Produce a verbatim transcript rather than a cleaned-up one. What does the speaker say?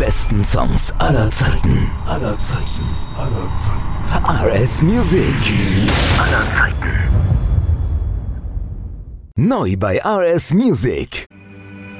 besten Songs aller Zeiten. Aller Zeiten. Aller Zeiten. R S Music. Aller Zeiten. Neu bei R S Music.